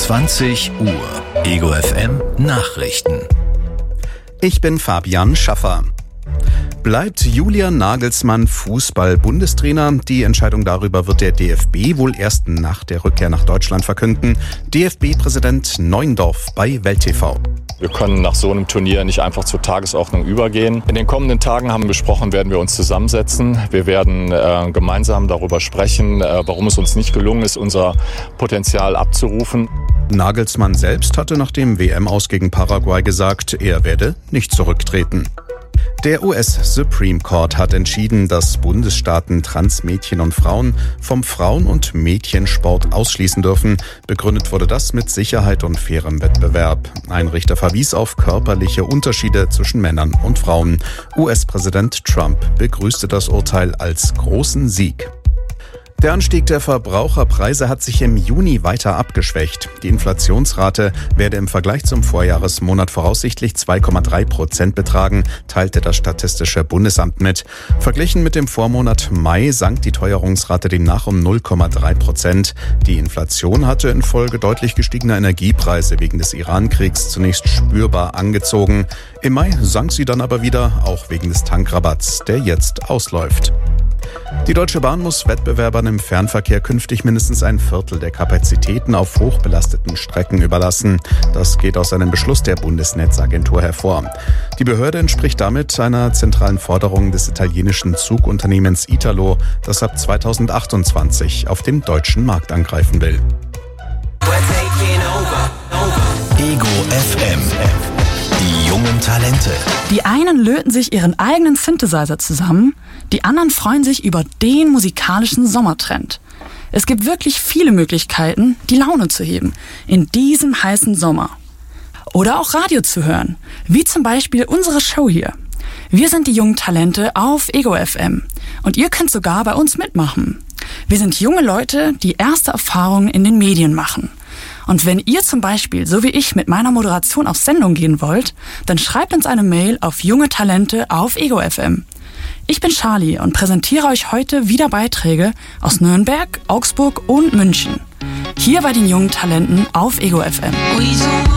20 Uhr. Ego FM Nachrichten. Ich bin Fabian Schaffer. Bleibt Julian Nagelsmann Fußball-Bundestrainer? Die Entscheidung darüber wird der DFB wohl erst nach der Rückkehr nach Deutschland verkünden. DFB-Präsident Neuendorf bei Welt TV. Wir können nach so einem Turnier nicht einfach zur Tagesordnung übergehen. In den kommenden Tagen haben wir besprochen, werden wir uns zusammensetzen. Wir werden gemeinsam darüber sprechen, warum es uns nicht gelungen ist, unser Potenzial abzurufen. Nagelsmann selbst hatte nach dem WM-Aus gegen Paraguay gesagt, er werde nicht zurücktreten. Der US Supreme Court hat entschieden, dass Bundesstaaten Transmädchen und Frauen vom Frauen- und Mädchensport ausschließen dürfen. Begründet wurde das mit Sicherheit und fairem Wettbewerb. Ein Richter verwies auf körperliche Unterschiede zwischen Männern und Frauen. US-Präsident Trump begrüßte das Urteil als großen Sieg. Der Anstieg der Verbraucherpreise hat sich im Juni weiter abgeschwächt. Die Inflationsrate werde im Vergleich zum Vorjahresmonat voraussichtlich 2,3% betragen, teilte das Statistische Bundesamt mit. Verglichen mit dem Vormonat Mai sank die Teuerungsrate demnach um 0,3%. Die Inflation hatte infolge deutlich gestiegener Energiepreise wegen des Iran-Kriegs zunächst spürbar angezogen. Im Mai sank sie dann aber wieder, auch wegen des Tankrabatts, der jetzt ausläuft. Die Deutsche Bahn muss Wettbewerbern im Fernverkehr künftig mindestens ein Viertel der Kapazitäten auf hochbelasteten Strecken überlassen. Das geht aus einem Beschluss der Bundesnetzagentur hervor. Die Behörde entspricht damit einer zentralen Forderung des italienischen Zugunternehmens Italo, das ab 2028 auf dem deutschen Markt angreifen will. Ego FM. Die jungen Talente. Die einen löten sich ihren eigenen Synthesizer zusammen, die anderen freuen sich über den musikalischen Sommertrend. Es gibt wirklich viele Möglichkeiten, die Laune zu heben in diesem heißen Sommer. Oder auch Radio zu hören, wie zum Beispiel unsere Show hier. Wir sind die jungen Talente auf Ego FM und ihr könnt sogar bei uns mitmachen. Wir sind junge Leute, die erste Erfahrungen in den Medien machen. Und wenn ihr zum Beispiel, so wie ich, mit meiner Moderation auf Sendung gehen wollt, dann schreibt uns eine Mail auf junge Talente auf Ego FM. Ich bin Charlie und präsentiere euch heute wieder Beiträge aus Nürnberg, Augsburg und München. Hier bei den jungen Talenten auf Ego FM.